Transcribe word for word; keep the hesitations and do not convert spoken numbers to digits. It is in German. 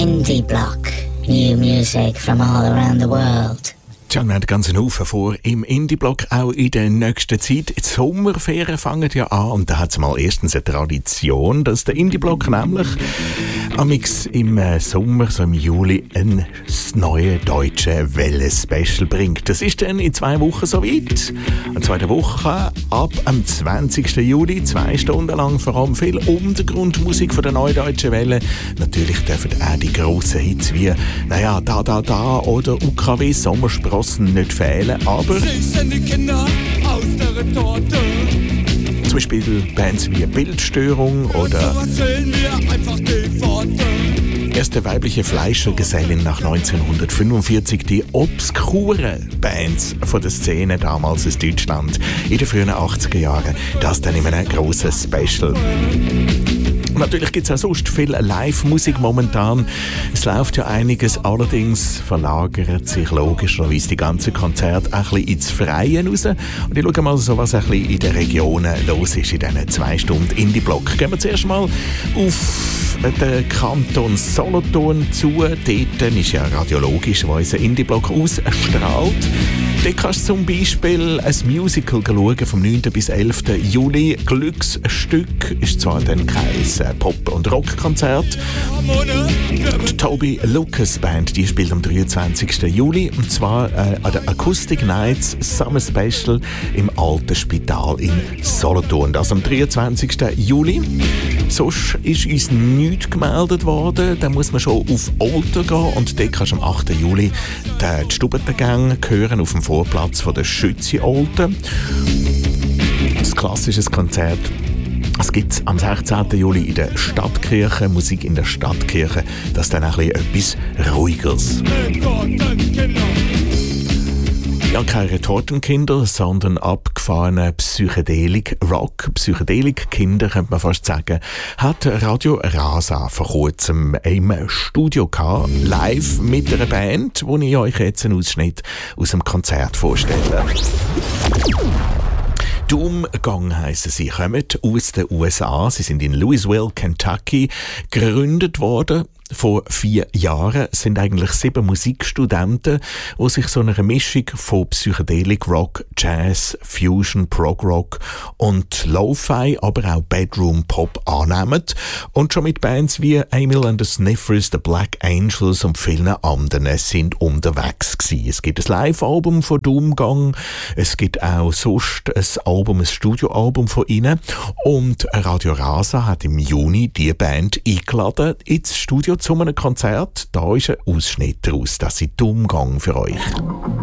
Indie Block. New music from all around the world. Tja, wir haben ganz einen Haufen vor im Indie-Block, auch in der nächsten Zeit. Die Sommerferien fangen ja an und da hat es mal erstens eine Tradition, dass der Indie-Block nämlich amix im Sommer, so im Juli, ein neues deutsche Welle-Special bringt. Das ist dann in zwei Wochen soweit. In zweiter Woche ab am zwanzigsten Juli, zwei Stunden lang vor allem viel Untergrundmusik von der neuen deutschen Welle. Natürlich dürfen auch die grossen Hits wie «Naja, da, da, da» oder «U K W Sommersprossen» nicht fehlen, aber die Kinder aus der Retorte. Zum Beispiel Bands wie Bildstörung oder erste weibliche Fleischergesellin nach neunzehnhundertfünfundvierzig, die obskuren Bands von der Szene damals aus Deutschland in den frühen achtziger Jahren. Das dann in einem grossen Special. Natürlich gibt es auch sonst viel Live-Musik momentan. Es läuft ja einiges, allerdings verlagert sich logischerweise die ganzen Konzerte ein bisschen ins Freie raus. Und ich schaue mal so, was ein bisschen in den Regionen los ist in diesen zwei Stunden Indie-Block. Gehen wir zuerst mal auf den Kanton Solothurn zu. Dort ist ja radiologisch, wo unser Indie-Block ausstrahlt. Dort kannst du zum Beispiel ein Musical schauen vom neunten bis elften Juli. Glücksstück ist zwar dann kein Pop- und Rockkonzert. Die Toby Lucas Band, die spielt am dreiundzwanzigsten Juli und zwar äh, an der Acoustic Nights Summer Special im Alten Spital in Solothurn. Das am dreiundzwanzigsten Juli. Sonst ist uns nichts gemeldet worden. Da muss man schon auf Olten gehen und dort kannst du am achten Juli die Stubentengang hören auf dem Vorplatz von der Schützi Olten. Das klassische Konzert. Es gibt am sechzehnten Juli in der Stadtkirche, Musik in der Stadtkirche, das ist dann ein bisschen etwas Ruhigeres. Ja, keine Retortenkinder, sondern abgefahrene Psychedelik-Rock. Psychedelik-Kinder, könnte man fast sagen, hat Radio Rasa vor kurzem im Studio gehabt, live mit einer Band, wo ich euch jetzt einen Ausschnitt aus dem Konzert vorstelle. Doomgang heissen sie, kommen aus den U S A. Sie sind in Louisville, Kentucky gegründet worden. Vor vier Jahren sind eigentlich sieben Musikstudenten, die sich so einer Mischung von Psychedelic Rock, Jazz, Fusion, Prog Rock und Lo-Fi, aber auch Bedroom Pop annehmen und schon mit Bands wie Emil and the Sniffers, The Black Angels und vielen anderen sind unterwegs gewesen. Es gibt ein Live-Album von Doomgang, es gibt auch sonst ein Album, ein Studioalbum von ihnen und Radio Rasa hat im Juni die Band eingeladen ins Studio zu einem Konzert. Da ist ein Ausschnitt daraus. Das ist Doomgang für euch.